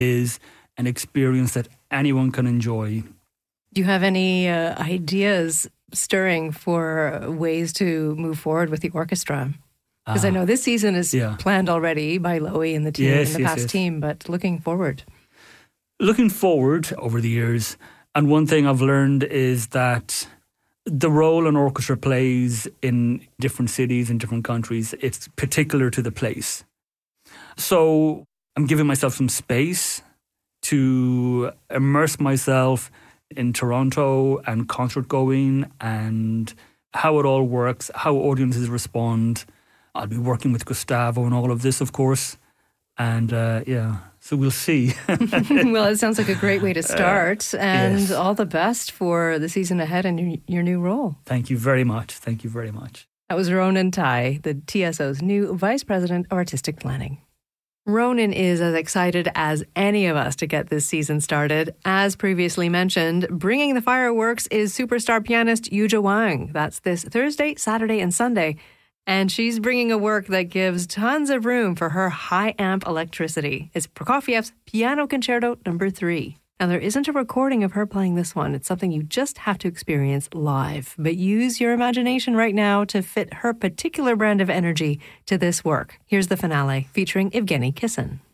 is an experience that anyone can enjoy. Do you have any ideas stirring for ways to move forward with the orchestra? Because I know this season is planned already by Lowy and the team and the past team, but looking forward. Looking forward over the years, and one thing I've learned is that the role an orchestra plays in different cities and different countries, it's particular to the place. So I'm giving myself some space to immerse myself in Toronto and concert going and how it all works, how audiences respond. I'll be working with Gustavo and all of this, of course. And so we'll see. Well, it sounds like a great way to start. And all the best for the season ahead and your new role. Thank you very much. Thank you very much. That was Ronan Tighe, the TSO's new Vice President of Artistic Planning. Ronan is as excited as any of us to get this season started. As previously mentioned, bringing the fireworks is superstar pianist Yuja Wang. That's this Thursday, Saturday, and Sunday. And she's bringing a work that gives tons of room for her high amp electricity. It's Prokofiev's Piano Concerto No. 3. Now, there isn't a recording of her playing this one. It's something you just have to experience live. But use your imagination right now to fit her particular brand of energy to this work. Here's the finale featuring Evgeny Kissin.